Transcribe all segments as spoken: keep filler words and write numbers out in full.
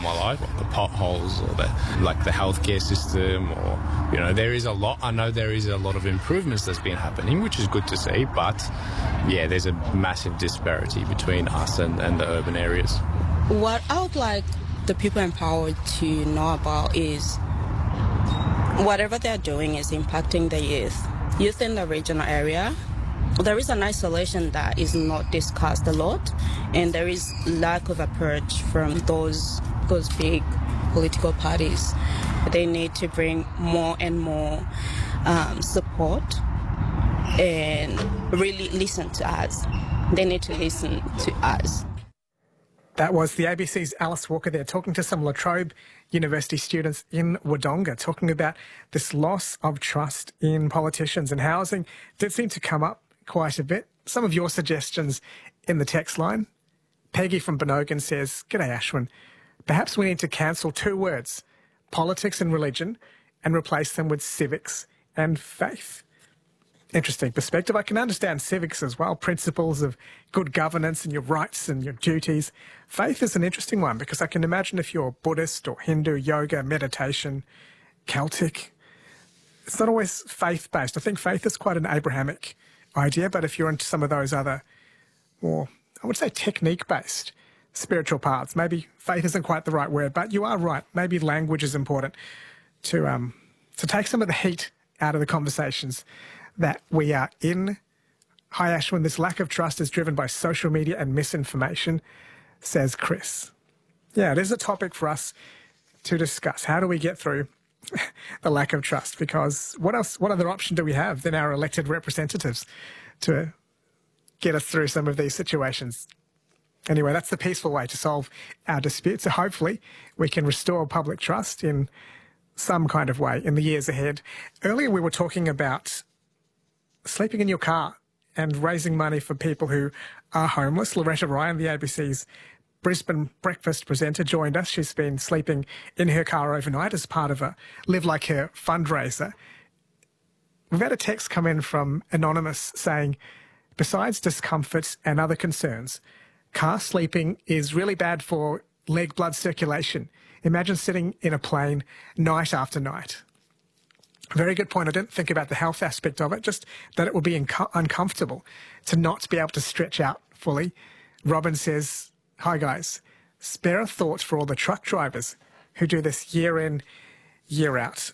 my life, like the potholes or the like the healthcare system, or you know, there is a lot. I know there is a lot of improvements that's been happening, which is good to see. But yeah, there's a massive disparity between us and, and the urban areas. What I would like the people in power to know about is whatever they're doing is impacting the youth. Youth in the regional area, there is an isolation that is not discussed a lot, and there is lack of approach from those those big political parties. They need to bring more and more um, support and really listen to us. They need to listen to us. That was the A B C's Alice Walker there talking to some La Trobe University students in Wodonga, talking about this loss of trust in politicians, and housing did seem to come up quite a bit. Some of your suggestions in the text line. Peggy from Benogan says, "G'day Ashwin, perhaps we need to cancel two words, politics and religion, and replace them with civics and faith." Interesting perspective. I can understand civics as well, principles of good governance and your rights and your duties. Faith is an interesting one because I can imagine if you're Buddhist or Hindu, yoga, meditation, Celtic, it's not always faith-based. I think faith is quite an Abrahamic idea, but if you're into some of those other more, I would say, technique-based spiritual paths, maybe faith isn't quite the right word, but you are right. Maybe language is important to um, to take some of the heat out of the conversations that we are in. Hi Ashwin, this lack of trust is driven by social media and misinformation, says Chris. Yeah, it is a topic for us to discuss. How do we get through the lack of trust? Because what else, what other option do we have than our elected representatives to get us through some of these situations? Anyway, that's the peaceful way to solve our disputes. So hopefully we can restore public trust in some kind of way in the years ahead. Earlier we were talking about sleeping in your car and raising money for people who are homeless. Loretta Ryan, the A B C's Brisbane Breakfast presenter, joined us. She's been sleeping in her car overnight as part of a Live Like Her fundraiser. We've had a text come in from Anonymous saying, besides discomfort and other concerns, car sleeping is really bad for leg blood circulation. Imagine sitting in a plane night after night. Very good point. I didn't think about the health aspect of it, just that it would be inco- uncomfortable to not be able to stretch out fully. Robin says, "Hi guys, spare a thought for all the truck drivers who do this year in, year out."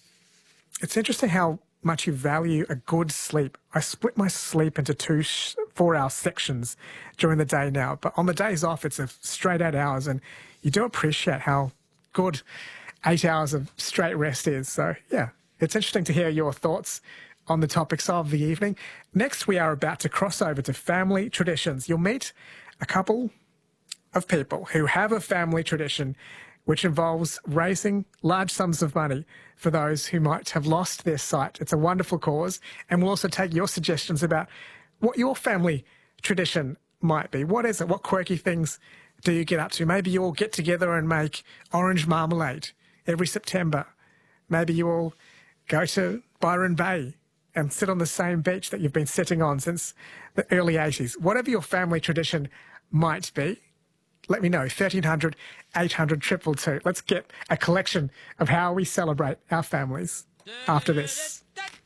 It's interesting how much you value a good sleep. I split my sleep into two sh- four-hour sections during the day now, but on the days off, it's a straight eight hours, and you do appreciate how good eight hours of straight rest is. So, yeah. It's interesting to hear your thoughts on the topics of the evening. Next, we are about to cross over to family traditions. You'll meet a couple of people who have a family tradition which involves raising large sums of money for those who might have lost their sight. It's a wonderful cause, and we'll also take your suggestions about what your family tradition might be. What is it? What quirky things do you get up to? Maybe you all get together and make orange marmalade every September. Maybe you all go to Byron Bay and sit on the same beach that you've been sitting on since the early eighties. Whatever your family tradition might be, let me know. thirteen hundred, eight hundred, two two two. Let's get a collection of how we celebrate our families after this.